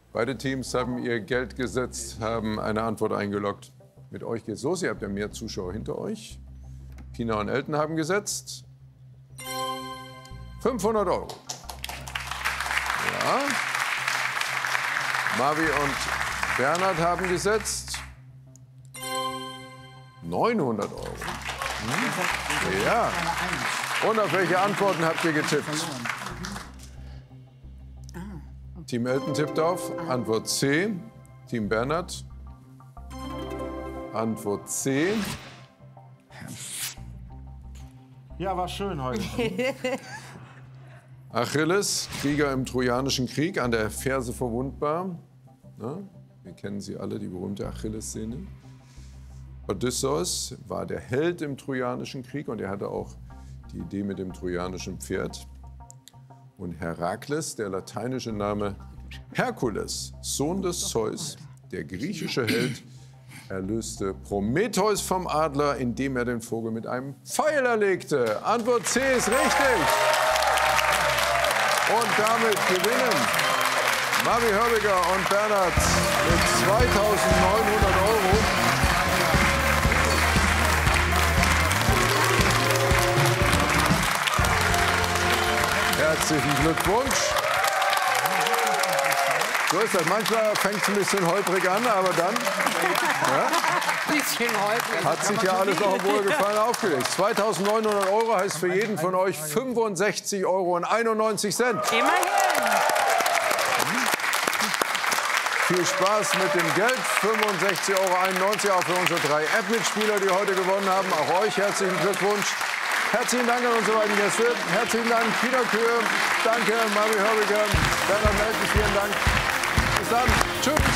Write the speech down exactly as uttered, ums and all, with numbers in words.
Beide Teams haben ihr Geld gesetzt, haben eine Antwort eingeloggt. Mit euch geht's los. Ihr habt ja mehr Zuschauer hinter euch. Pina und Elton haben gesetzt. fünfhundert Euro. Ja. Marvi und Bernhard haben gesetzt. neunhundert Euro. Hm. Ja. Und auf welche Antworten habt ihr getippt? Team Elton tippt auf Antwort C. Team Bernhard. Antwort C. Ja, war schön heute. Achilles, Krieger im Trojanischen Krieg, an der Ferse verwundbar. Na, wir kennen sie alle, die berühmte Achilles-Szene. Odysseus war der Held im Trojanischen Krieg und er hatte auch die Idee mit dem trojanischen Pferd. Und Herakles, der lateinische Name Herkules, Sohn des Zeus, der griechische Held, erlöste Prometheus vom Adler, indem er den Vogel mit einem Pfeil erlegte. Antwort C ist richtig. Und damit gewinnen Marvi Hörbiger und Bernhard mit zweitausendneunhundert Euro. Herzlichen Glückwunsch. So ist das. Manchmal fängt es ein bisschen holprig an, aber dann ja, bisschen holprig. hat sich ja alles noch im Wohlgefallen aufgelegt. zweitausendneunhundert Euro heißt für jeden von euch fünfundsechzig Euro und einundneunzig Cent. Immerhin. Viel Spaß mit dem Geld. fünfundsechzig Euro einundneunzig auch für unsere drei App-Mitspieler, die heute gewonnen haben. Auch euch herzlichen Glückwunsch. Herzlichen Dank an unsere beiden Gäste. Herzlichen Dank, Pina Kühe. Danke, Marvi Hörbiger. Bernhard Melken, vielen Dank. Bis dann. Tschüss.